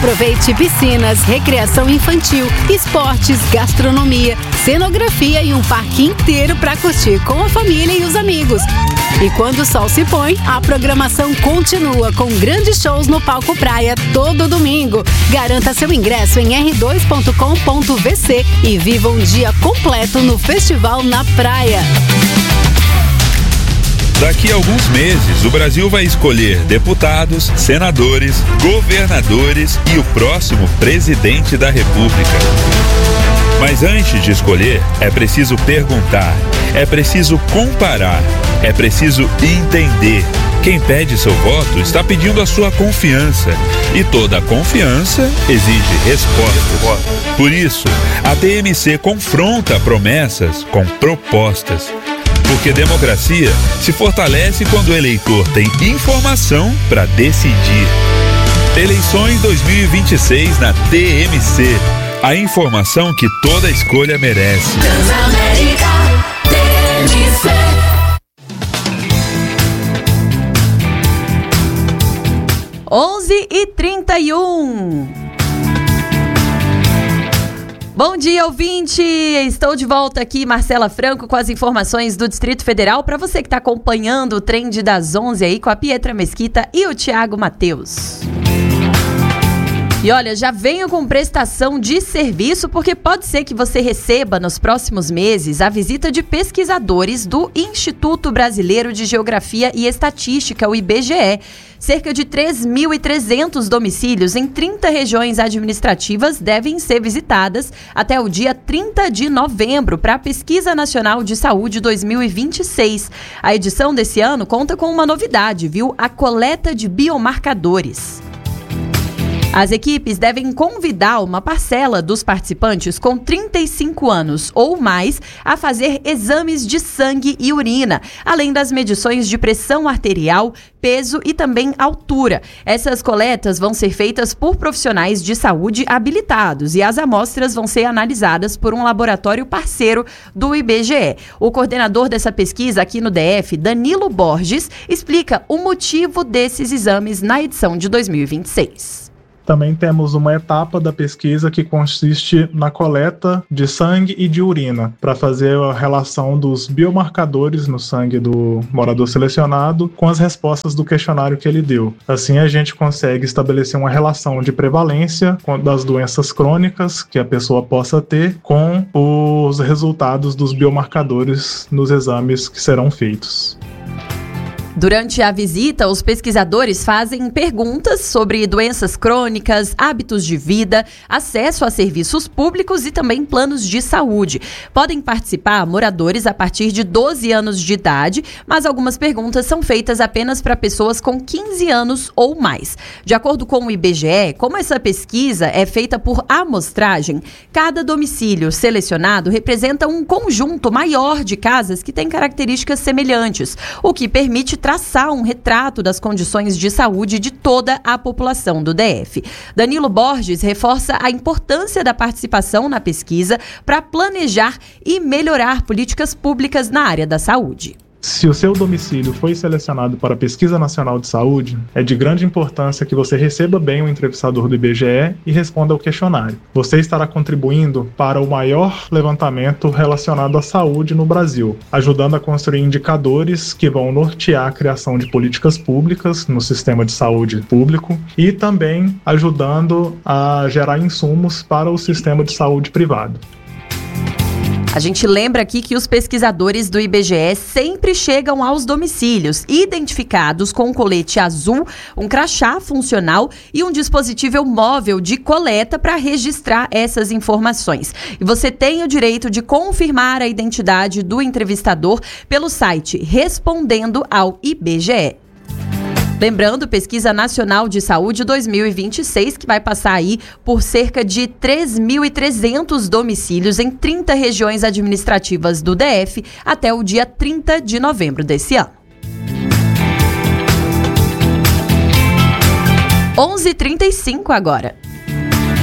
Aproveite piscinas, recreação infantil, esportes, gastronomia, cenografia e um parque inteiro para curtir com a família e os amigos. E quando o sol se põe, a programação continua com grandes shows no Palco Praia todo domingo. Garanta seu ingresso em r2.com.vc e viva um dia completo no Festival na Praia. Daqui a alguns meses, o Brasil vai escolher deputados, senadores, governadores e o próximo presidente da República. Mas antes de escolher, é preciso perguntar, é preciso comparar, é preciso entender. Quem pede seu voto está pedindo a sua confiança. E toda confiança exige resposta. Por isso, a TMC confronta promessas com propostas. Porque democracia se fortalece quando o eleitor tem informação para decidir. Eleições 2026 na TMC. A informação que toda escolha merece. Transamérica, TMC. Onze e 31. Bom dia, ouvinte! Estou de volta aqui, Marcela Franco, com as informações do Distrito Federal. Para você que está acompanhando o Trend das 11 aí com a Pietra Mesquita e o Thiago Matheus. E olha, já venho com prestação de serviço, porque pode ser que você receba nos próximos meses a visita de pesquisadores do Instituto Brasileiro de Geografia e Estatística, o IBGE. Cerca de 3.300 domicílios em 30 regiões administrativas devem ser visitadas até o dia 30 de novembro para a Pesquisa Nacional de Saúde 2026. A edição desse ano conta com uma novidade, viu? A coleta de biomarcadores. As equipes devem convidar uma parcela dos participantes com 35 anos ou mais a fazer exames de sangue e urina, além das medições de pressão arterial, peso e também altura. Essas coletas vão ser feitas por profissionais de saúde habilitados e as amostras vão ser analisadas por um laboratório parceiro do IBGE. O coordenador dessa pesquisa aqui no DF, Danilo Borges, explica o motivo desses exames na edição de 2026. Também temos uma etapa da pesquisa que consiste na coleta de sangue e de urina, para fazer a relação dos biomarcadores no sangue do morador selecionado com as respostas do questionário que ele deu. Assim a gente consegue estabelecer uma relação de prevalência das doenças crônicas que a pessoa possa ter com os resultados dos biomarcadores nos exames que serão feitos. Durante a visita, os pesquisadores fazem perguntas sobre doenças crônicas, hábitos de vida, acesso a serviços públicos e também planos de saúde. Podem participar moradores a partir de 12 anos de idade, mas algumas perguntas são feitas apenas para pessoas com 15 anos ou mais. De acordo com o IBGE, como essa pesquisa é feita por amostragem, cada domicílio selecionado representa um conjunto maior de casas que têm características semelhantes, o que permite traçar um retrato das condições de saúde de toda a população do DF. Danilo Borges reforça a importância da participação na pesquisa para planejar e melhorar políticas públicas na área da saúde. Se o seu domicílio foi selecionado para a Pesquisa Nacional de Saúde, é de grande importância que você receba bem o entrevistador do IBGE e responda ao questionário. Você estará contribuindo para o maior levantamento relacionado à saúde no Brasil, ajudando a construir indicadores que vão nortear a criação de políticas públicas no sistema de saúde público e também ajudando a gerar insumos para o sistema de saúde privado. A gente lembra aqui que os pesquisadores do IBGE sempre chegam aos domicílios identificados com um colete azul, um crachá funcional e um dispositivo móvel de coleta para registrar essas informações. E você tem o direito de confirmar a identidade do entrevistador pelo site Respondendo ao IBGE. Lembrando, Pesquisa Nacional de Saúde 2026, que vai passar aí por cerca de 3.300 domicílios em 30 regiões administrativas do DF até o dia 30 de novembro desse ano. 11h35 agora.